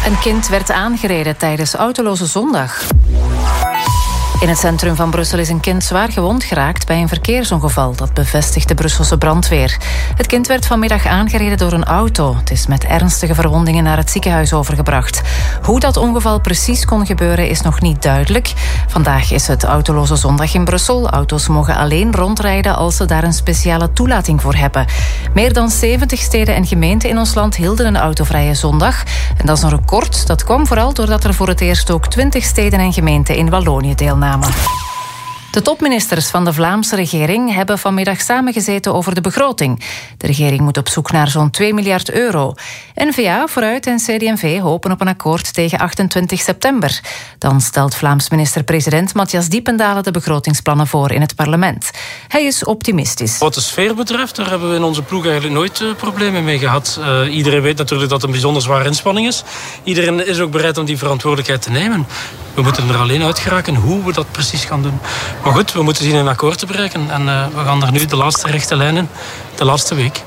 Een kind werd aangereden tijdens autoloze zondag. In het centrum van Brussel is een kind zwaar gewond geraakt bij een verkeersongeval. Dat bevestigt de Brusselse brandweer. Het kind werd vanmiddag aangereden door een auto. Het is met ernstige verwondingen naar het ziekenhuis overgebracht. Hoe dat ongeval precies kon gebeuren is nog niet duidelijk. Vandaag is het autoloze zondag in Brussel. Auto's mogen alleen rondrijden als ze daar een speciale toelating voor hebben. Meer dan 70 steden en gemeenten in ons land hielden een autovrije zondag. En dat is een record. Dat kwam vooral doordat er voor het eerst ook 20 steden en gemeenten in Wallonië deelnamen. De topministers van de Vlaamse regering hebben vanmiddag samengezeten over de begroting. De regering moet op zoek naar zo'n 2 miljard euro. N-VA, Vooruit en CD&V hopen op een akkoord tegen 28 september. Dan stelt Vlaams minister-president Matthias Diependalen de begrotingsplannen voor in het parlement. Hij is optimistisch. Wat de sfeer betreft, daar hebben we in onze ploeg eigenlijk nooit problemen mee gehad. Iedereen weet natuurlijk dat het een bijzonder zware inspanning is. Iedereen is ook bereid om die verantwoordelijkheid te nemen. We moeten er alleen uit geraken hoe we dat precies gaan doen. Maar goed, we moeten zien een akkoord te bereiken. En we gaan er nu de laatste rechte lijn in, de laatste week.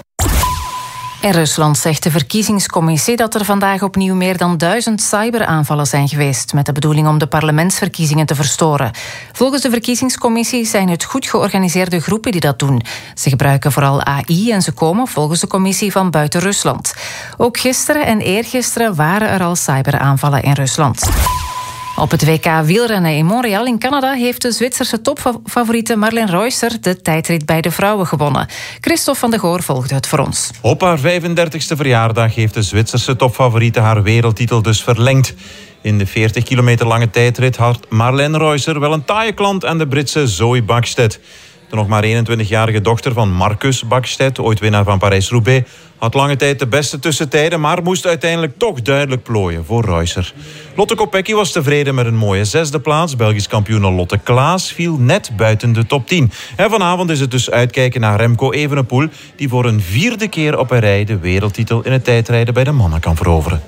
In Rusland zegt de verkiezingscommissie dat er vandaag opnieuw meer dan 1000 cyberaanvallen zijn geweest, met de bedoeling om de parlementsverkiezingen te verstoren. Volgens de verkiezingscommissie zijn het goed georganiseerde groepen die dat doen. Ze gebruiken vooral AI en ze komen volgens de commissie van buiten Rusland. Ook gisteren en eergisteren waren er al cyberaanvallen in Rusland. Op het WK wielrennen in Montreal in Canada heeft de Zwitserse topfavoriete Marlene Reusser de tijdrit bij de vrouwen gewonnen. Christophe van de Goor volgde het voor ons. Op haar 35e verjaardag heeft de Zwitserse topfavoriete haar wereldtitel dus verlengd. In de 40 kilometer lange tijdrit had Marlene Reusser wel een taaie klant aan de Britse Zoe Bäckstedt. De nog maar 21-jarige dochter van Marcus Bäckstedt, ooit winnaar van Parijs-Roubaix, had lange tijd de beste tussentijden, maar moest uiteindelijk toch duidelijk plooien voor Reusser. Lotte Kopecky was tevreden met een mooie 6e plaats. Belgisch kampioene Lotte Klaas viel net buiten de top 10. En vanavond is het dus uitkijken naar Remco Evenepoel, die voor een 4e keer op een rij de wereldtitel in het tijdrijden bij de mannen kan veroveren.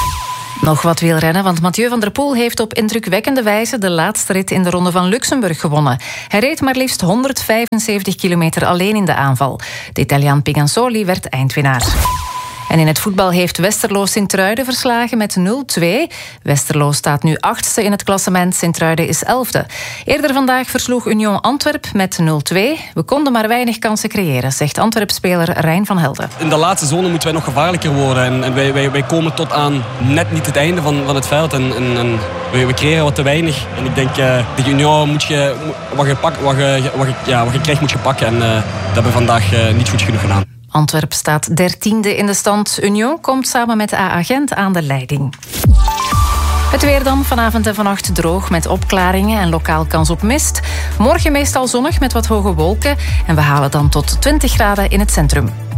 Nog wat wielrennen, want Mathieu van der Poel heeft op indrukwekkende wijze de laatste rit in de Ronde van Luxemburg gewonnen. Hij reed maar liefst 175 kilometer alleen in de aanval. De Italiaan Pigansoli werd eindwinnaar. En in het voetbal heeft Westerlo Sint-Truiden verslagen met 0-2. Westerlo staat nu 8e in het klassement, Sint-Truiden is 11e. Eerder vandaag versloeg Union Antwerp met 0-2. We konden maar weinig kansen creëren, zegt Antwerp-speler Rijn van Helden. In de laatste zone moeten wij nog gevaarlijker worden. En wij komen tot aan net niet het einde van het veld. En we creëren wat te weinig. En ik denk, de Union moet je wat je krijgt moet je pakken. En dat hebben we vandaag niet goed genoeg gedaan. Antwerp staat 13e in de stand. Union komt samen met AA Gent aan de leiding. Het weer dan, vanavond en vannacht droog met opklaringen en lokaal kans op mist. Morgen meestal zonnig met wat hoge wolken. En we halen dan tot 20 graden in het centrum.